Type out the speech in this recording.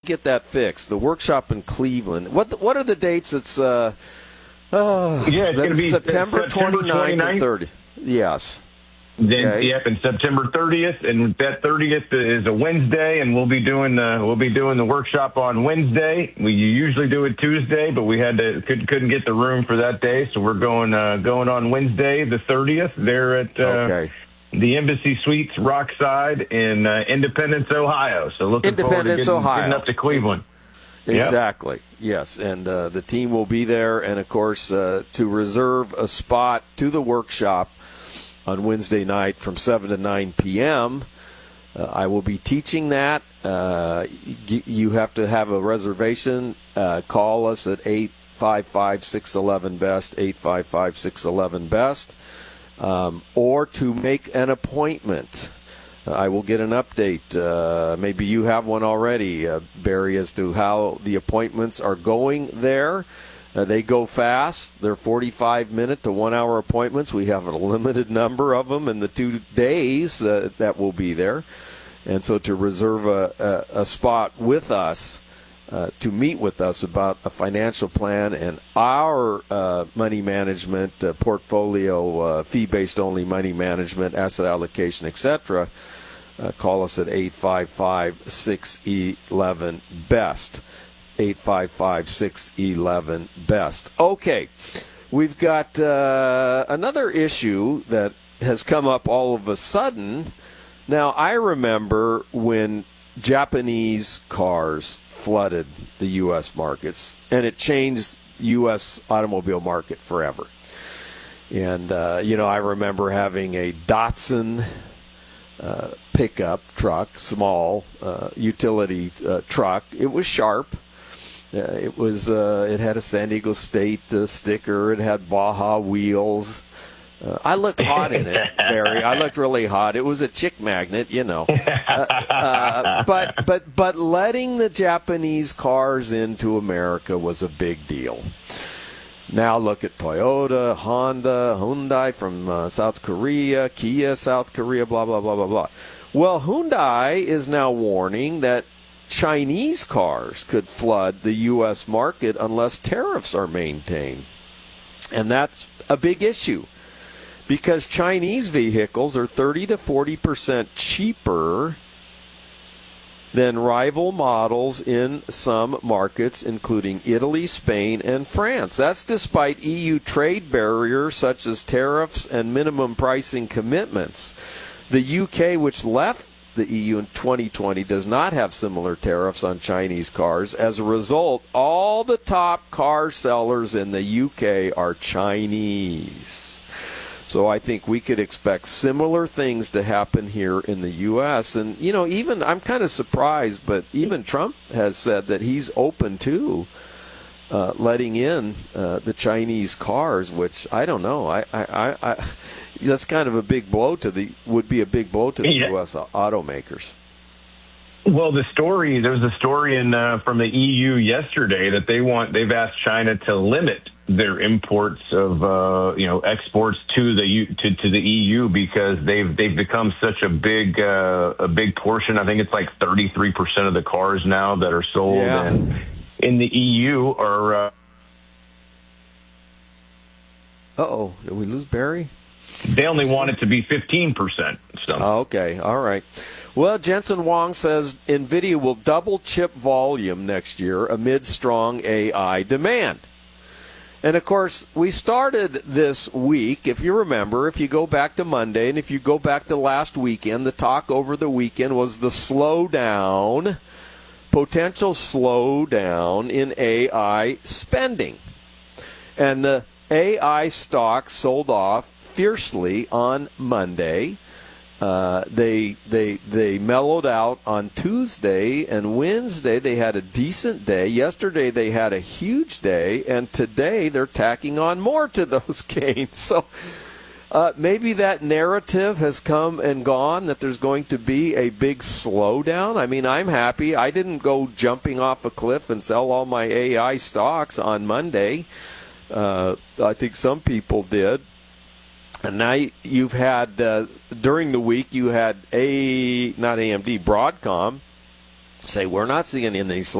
get that fixed. The workshop in Cleveland. What are the dates? It's it's going to be September 29th and 30th. Yes. Then, okay. Yep, and September 30th, and that 30th is a Wednesday, and we'll be doing the workshop on Wednesday. We usually do it Tuesday, but we couldn't get the room for that day, so we're going on Wednesday, the 30th. There at the Embassy Suites Rockside in Independence, Ohio. So looking forward to getting up to Cleveland. Exactly. Yep. Yes, and the team will be there, and of course to reserve a spot to the workshop on Wednesday night from 7 to 9 p.m. I will be teaching that. You have to have a reservation. Call us at 855-611-BEST, 855-611-BEST, or to make an appointment. I will get an update. Maybe you have one already, Barry, as to how the appointments are going there. They go fast. They're 45-minute to 1-hour appointments. We have a limited number of them in the 2 days that will be there. And so to reserve a spot with us, to meet with us about a financial plan and our money management, portfolio, fee-based only money management, asset allocation, etc., call us at 855-611-BEST. 855-611-BEST. Okay, we've got another issue that has come up all of a sudden. Now, I remember when Japanese cars flooded the U.S. markets, and it changed the U.S. automobile market forever. And, I remember having a Datsun pickup truck, small utility truck. It was sharp. It had a San Diego State sticker. It had Baja wheels. I looked hot in it, Barry. I looked really hot. It was a chick magnet, But letting the Japanese cars into America was a big deal. Now look at Toyota, Honda, Hyundai from South Korea, Kia, South Korea, blah, blah, blah, blah, blah. Well, Hyundai is now warning that Chinese cars could flood the U.S. market unless tariffs are maintained. And that's a big issue because Chinese vehicles are 30 to 40% cheaper than rival models in some markets, including Italy, Spain, and France. That's despite EU trade barriers such as tariffs and minimum pricing commitments. The UK, which left the EU in 2020, does not have similar tariffs on Chinese cars. As a result, all the top car sellers in the UK are Chinese. So I think we could expect similar things to happen here in the U.S. And, even I'm kind of surprised, but even Trump has said that he's open to letting in the Chinese cars, which I don't know. I that's kind of a big blow would be a big blow to the U.S. automakers. Well, there was a story from the EU yesterday that they've asked China to limit their imports of exports to the EU because they've become such a big portion. I think it's like 33% of the cars now that are sold in the EU are. Did we lose Barry? They only want it to be 15%. So. Okay, all right. Well, Jensen Huang says NVIDIA will double chip volume next year amid strong AI demand. And, of course, we started this week, if you remember, if you go back to Monday and if you go back to last weekend, the talk over the weekend was the potential slowdown in AI spending. And the AI stocks sold off fiercely on Monday. They mellowed out on Tuesday and Wednesday. They had a decent day. Yesterday they had a huge day, and today they're tacking on more to those gains. So maybe that narrative has come and gone that there's going to be a big slowdown. I mean, I'm happy. I didn't go jumping off a cliff and sell all my AI stocks on Monday. I think some people did. And now you've had, during the week, you had not AMD, Broadcom say, we're not seeing any